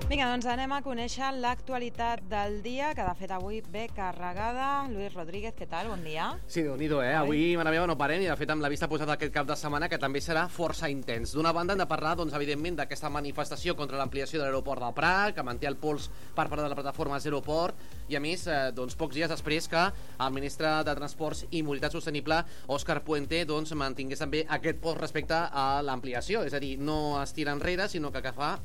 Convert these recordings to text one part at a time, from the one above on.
Vinga, doncs anem a conèixer l'actualitat del dia, que de fet avui ve carregada. Lluís Rodríguez, què tal? Bon dia. Sí, Déu-n'hi-do, Avui, mare meva, no parem, i de fet amb la vista posada aquest cap de setmana, que també serà força intens. D'una banda hem de parlar, doncs, evidentment, d'aquesta manifestació contra l'ampliació de l'aeroport del Prat, que manté el pols per part de la plataforma Zero Port, i a més, doncs, pocs dies després que el ministre de Transports i Mobilitat Sostenible, Òscar Puente, doncs, mantingués també aquest pols respecte a l'ampliació. És a dir, no es tira enrere, sinó que fa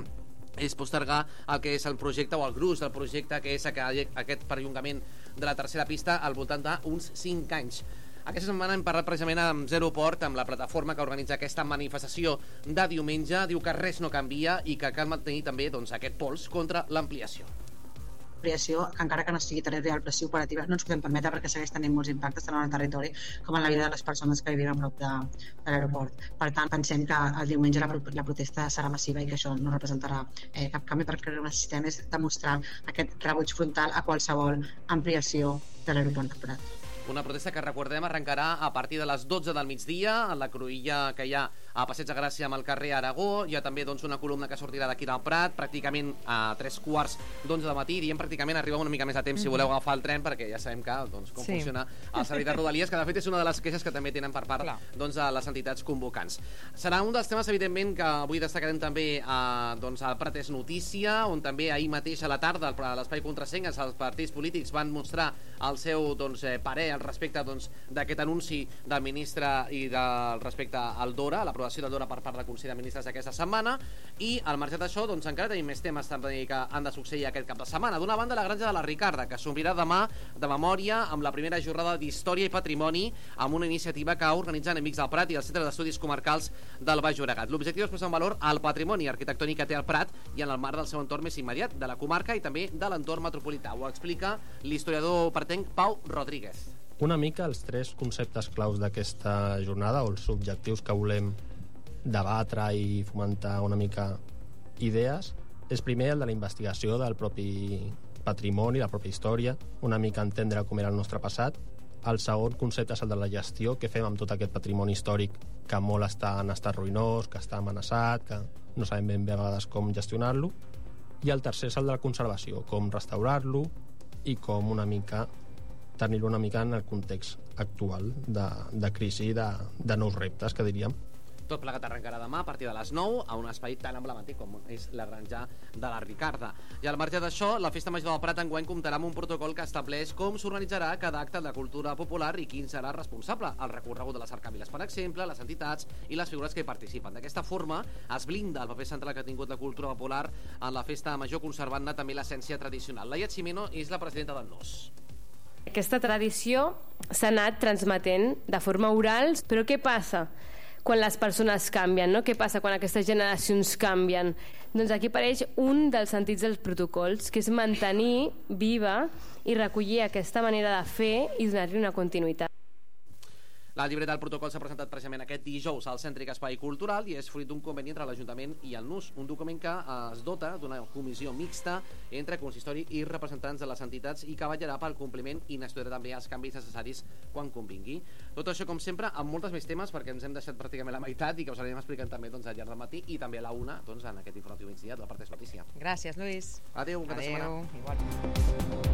és postergar el que és el projecte o el gruix del projecte, que és aquest perllongament de la tercera pista al voltant d'uns 5 anys. Aquesta setmana hem parlat precisament amb Zero Port, amb la plataforma que organitza aquesta manifestació de diumenge. Diu que res no canvia i que cal mantenir també, doncs, aquest pols contra l'ampliació. L'ampliació, encara que no sigui territorial operativa, no ens podem permetre perquè segueix tenint molts impactes tant en el territori com en la vida de les persones que vivim a prop de l'aeroport. Per tant, pensem que el diumenge la protesta serà massiva i que això no representarà cap canvi, perquè el que necessitem és demostrar aquest rebuig frontal a qualsevol ampliació de l'aeroport de Prat. Una protesta que, recordem, arrencarà a partir de les 12 del migdia en la cruïlla que hi ha a Passeig de Gràcia amb el carrer Aragó. Hi ha també, doncs, una columna que sortirà d'aquí del Prat, pràcticament a 3:45 del matí. Diem pràcticament, arriba una mica més a temps si voleu agafar el tren, perquè ja sabem que, doncs, com funciona el servei de Rodalies, que de fet és una de les queixes que també tenen per part doncs, de les entitats convocants. Serà un dels temes, evidentment, que avui destacarem també doncs, al Prat és notícia, on també ahir mateix a la tarda a l'Espai Contrasenyes els partits polítics van mostrar el seu, doncs, parer al respecte, doncs, d'aquest anunci del ministre i del respecte al DORA, l'aprovació del DORA per part del Consell de Ministres d'aquesta setmana. I al marge d'això, doncs, encara tenim més temes també que han de succeir aquest cap de setmana. D'una banda, la Granja de la Ricarda, que s'obrirà demà de memòria amb la primera jornada d'Història i Patrimoni, amb una iniciativa que organitzen Amics del Prat i el Centre d'Estudis Comarcals del Baix Llobregat. L'objectiu és posar en valor el patrimoni arquitectònic que té el Prat i en el marc del seu entorn més immediat, de la comarca i també de l'entorn metropolità. Ho explica l'historiador pratenc Pau Rodríguez. Una mica els 3 conceptes claus d'aquesta jornada, o els objectius que volem debatre i fomentar una mica idees, és primer el de la investigació del propi patrimoni, la pròpia història, una mica entendre com era el nostre passat. El segon concepte és el de la gestió, que fem amb tot aquest patrimoni històric que molt està en estat ruïnós, que està amenaçat, que no sabem ben bé a vegades com gestionar-lo. I el tercer és el de la conservació, com restaurar-lo i com una mica tenir-lo una mica en el context actual de crisi, de nous reptes, que diríem. Tot plegat arrencarà demà a partir de les 9 a un espai tan emblemàtic com és la Granja de la Ricarda. I al marge d'això, la Festa Major del Prat enguany comptarà amb un protocol que estableix com s'organitzarà cada acte de cultura popular i quin serà responsable. El recorregut de les cercaviles, per exemple, les entitats i les figures que hi participen. D'aquesta forma, es blinda el paper central que ha tingut la cultura popular en la Festa Major, conservant-ne també l'essència tradicional. Laia Ximeno és la presidenta del NOS. Aquesta tradició s'ha anat transmetent de forma oral, però què passa quan les persones canvien, no? Què passa quan aquestes generacions canvien? Doncs aquí apareix un dels sentits dels protocols, que és mantenir viva i recollir aquesta manera de fer i donar-li una continuïtat. La llibreta del protocol s'ha presentat precisament aquest dijous al Cèntric Espai Cultural i és fruit d'un conveni entre l'Ajuntament i el NUS, un document que es dota d'una comissió mixta entre consistori i representants de les entitats i que vetllarà pel compliment i n'estudiarà també els canvis necessaris quan convingui. Tot això, com sempre, amb moltes més temes, perquè ens hem deixat pràcticament la meitat i que us anirem explicant també, doncs, al llarg del matí i també a la 1, doncs, en aquest informatiu migdia de la Part és Notícia. Gràcies, Lluís. Adéu, bon cap de setmana. Adéu, igual.